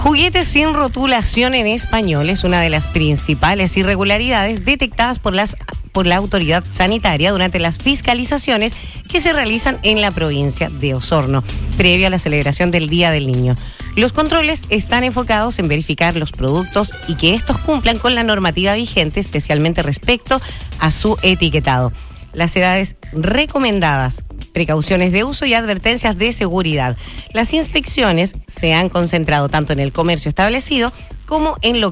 Juguetes sin rotulación en español es una de las principales irregularidades detectadas por la autoridad sanitaria durante las fiscalizaciones que se realizan en la provincia de Osorno, previo a la celebración del Día del Niño. Los controles están enfocados en verificar los productos y que estos cumplan con la normativa vigente, especialmente respecto a su etiquetado. Las edades recomendadas, precauciones de uso y advertencias de seguridad. Las inspecciones se han concentrado tanto en el comercio establecido como en lo